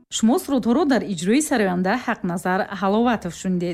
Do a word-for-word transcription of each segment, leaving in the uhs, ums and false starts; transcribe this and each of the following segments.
шумо сурудҳоро дар иҷрои сароянда ҳақназар ҳаловатов шунидед.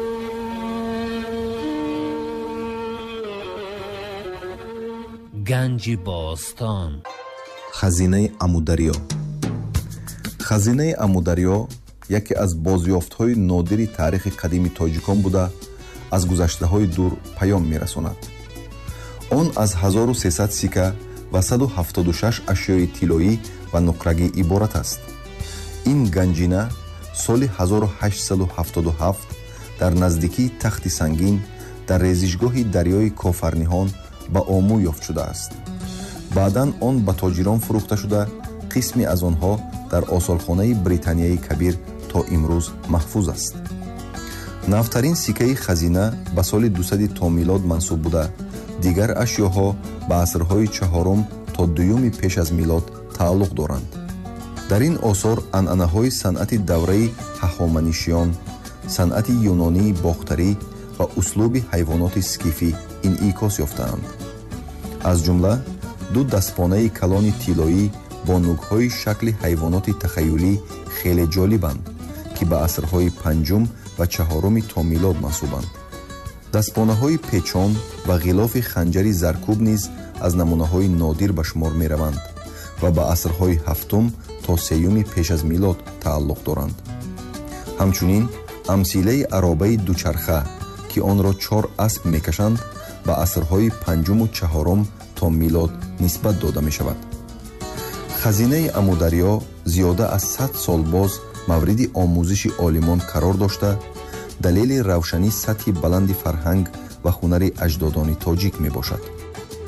ганҷи бостон. хазинаи амударё. хазинаи амударё яке аз бозёфтҳои нодири таърихи қадими тоҷикон буда аз гузаштаҳои дур паём мерасонад. он аз ҳазору сесад сика ва саду ҳафтоду шаш ашёи тиллоӣ ва нуқрагӣ иборат аст. ин ганҷина соли ҳазору ҳаштсаду ҳафтоду ҳафт дар наздикии тахти сангин дар резишгоҳи дарёи кофарниҳон ба омӯ ёфт шудааст. баъдан он ба тоҷирон фурӯхта шуда, қисми аз онҳо дар осолхонаи британияи кабир то имрӯз маҳфуз аст. навтарин сикаи хазина ба соли дусади то милод мансуб буда, дигар ашёҳо ба асрҳои чаҳорум то дуюми пеш аз милод тааллуқ доранд. дар ин осор анъанаҳои санъати давраи ҳахоманишиён, санъати юнонии бохтарӣ ва услуби ҳайвоноти скифӣ инъикос ёфтаанд. аз ҷумла ду дастпонаи калони тиллоӣ бо нугҳои шакли ҳайвоноти тахайюлӣ хеле ҷолибанд, ки ба асрҳои панҷум ва чаҳоруми то милод мансубанд. дастпонаҳои печон ва ғилофи ханҷари заркуб низ аз намунаҳои нодир ба шумор мераванд ва ба асрҳои ҳафтум то сеюми пеш аз милод тааллуқ доранд. ҳамчунин амсилаи аробаи дучарха, ки онро чор асп мекашанд, ба асрҳои панҷуму чаҳорум то милод нисбат дода мешавад. хазинаи амударё зиёда аз сад сол боз мавриди омӯзиши олимон қарор дошта, далели равшани сатҳи баланди фарҳанг ва ҳунари аҷдодони тоҷик мебошад.